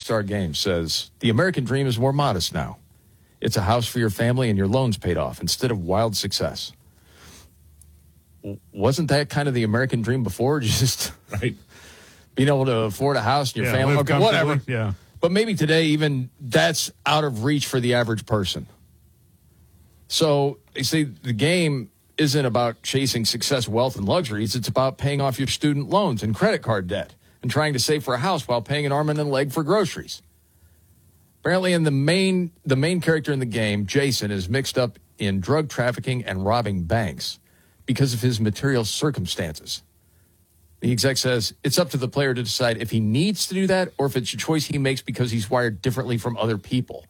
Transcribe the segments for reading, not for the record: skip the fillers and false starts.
All-Star Game says, the American dream is more modest now. It's a house for your family and your loans paid off instead of wild success. Wasn't that kind of the American dream before? Just right. Being able to afford a house and your family. Okay, whatever. Yeah. But maybe today even that's out of reach for the average person. So they say the game isn't about chasing success, wealth, and luxuries. It's about paying off your student loans and credit card debt and trying to save for a house while paying an arm and a leg for groceries. Apparently, in the main character in the game, Jason, is mixed up in drug trafficking and robbing banks because of his material circumstances. The exec says it's up to the player to decide if he needs to do that or if it's a choice he makes because he's wired differently from other people.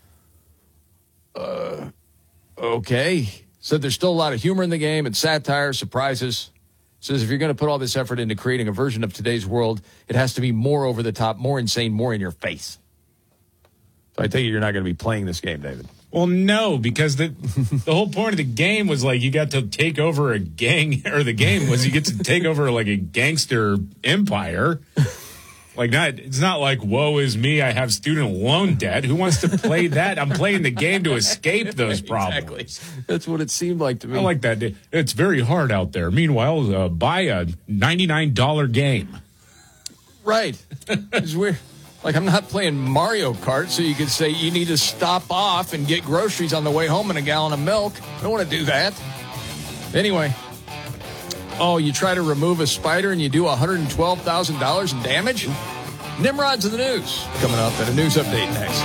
Okay. Said there's still a lot of humor in the game and satire, surprises. Says if you're going to put all this effort into creating a version of today's world, it has to be more over the top, more insane, more in your face. So I take it you're not going to be playing this game, David. Well, no, because the whole point of the game was like you got to take over a gang, or the game was you get to take over like a gangster empire. Like it's not like, woe is me, I have student loan debt. Who wants to play that? I'm playing the game to escape those problems. Exactly. That's what it seemed like to me. I like that. It's very hard out there. Meanwhile, buy a $99 game. Right. It's weird. Like, I'm not playing Mario Kart, so you could say you need to stop off and get groceries on the way home and a gallon of milk. I don't want to do that. Anyway. Oh, you try to remove a spider and you do $112,000 in damage? Nimrod's in the news. Coming up at a news update next.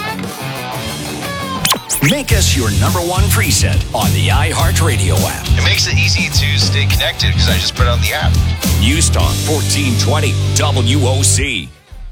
Make us your number one preset on the iHeartRadio app. It makes it easy to stay connected because I just put it on the app. News Talk 1420 WOC.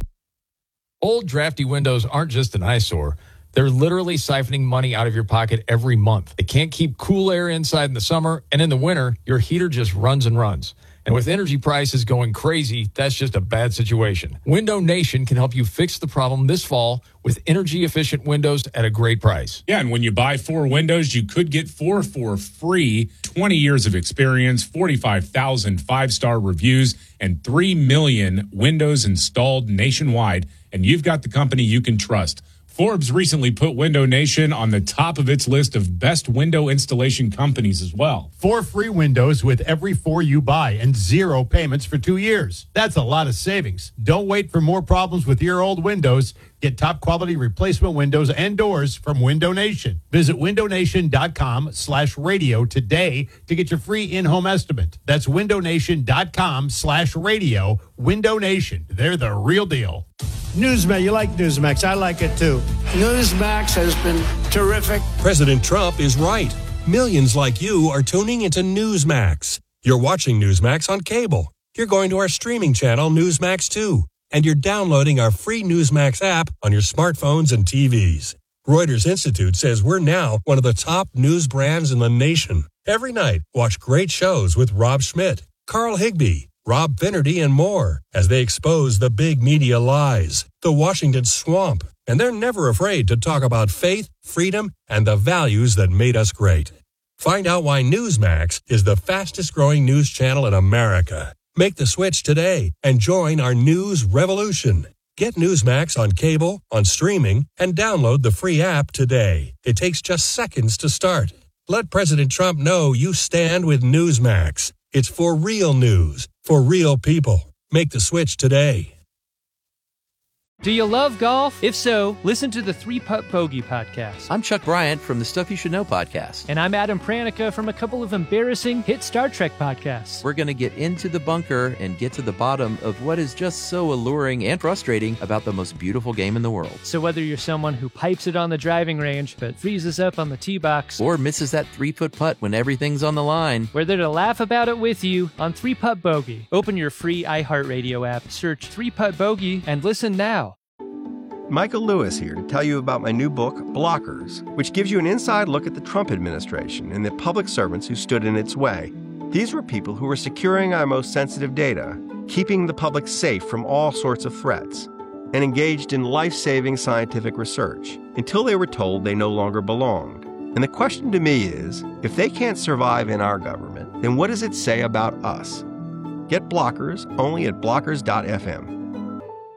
Old drafty windows aren't just an eyesore. They're literally siphoning money out of your pocket every month. They can't keep cool air inside in the summer, and in the winter, your heater just runs and runs. And with energy prices going crazy, that's just a bad situation. Window Nation can help you fix the problem this fall with energy-efficient windows at a great price. Yeah, and when you buy 4 windows, you could get 4 for free. 20 years of experience, 45,000 5-star reviews, and 3 million windows installed nationwide. And you've got the company you can trust. Forbes recently put Window Nation on the top of its list of best window installation companies as well. 4 free windows with every 4 you buy and 0 payments for 2 years. That's a lot of savings. Don't wait for more problems with your old windows. Get top quality replacement windows and doors from Window Nation. Visit windownation.com/radio today to get your free in-home estimate. That's windownation.com/radio. Window Nation. They're the real deal. Newsmax, you like Newsmax. I like it too. Newsmax has been terrific. President Trump is right. Millions like you are tuning into Newsmax. You're watching Newsmax on cable. You're going to our streaming channel, Newsmax 2. And you're downloading our free Newsmax app on your smartphones and TVs. Reuters Institute says we're now one of the top news brands in the nation. Every night, watch great shows with Rob Schmidt, Carl Higbie, Rob Finnerty, and more as they expose the big media lies, the Washington swamp. And they're never afraid to talk about faith, freedom, and the values that made us great. Find out why Newsmax is the fastest growing news channel in America. Make the switch today and join our news revolution. Get Newsmax on cable, on streaming, and download the free app today. It takes just seconds to start. Let President Trump know you stand with Newsmax. It's for real news, for real people. Make the switch today. Do you love golf? If so, listen to the 3-Putt Bogey podcast. I'm Chuck Bryant from the Stuff You Should Know podcast. And I'm Adam Pranica from a couple of embarrassing hit Star Trek podcasts. We're going to get into the bunker and get to the bottom of what is just so alluring and frustrating about the most beautiful game in the world. So whether you're someone who pipes it on the driving range but freezes up on the tee box, or misses that 3-foot putt when everything's on the line, we're there to laugh about it with you on 3-Putt Bogey. Open your free iHeartRadio app, search 3-Putt Bogey, and listen now. Michael Lewis here to tell you about my new book, Blockers, which gives you an inside look at the Trump administration and the public servants who stood in its way. These were people who were securing our most sensitive data, keeping the public safe from all sorts of threats, and engaged in life-saving scientific research until they were told they no longer belonged. And the question to me is, if they can't survive in our government, then what does it say about us? Get Blockers only at blockers.fm.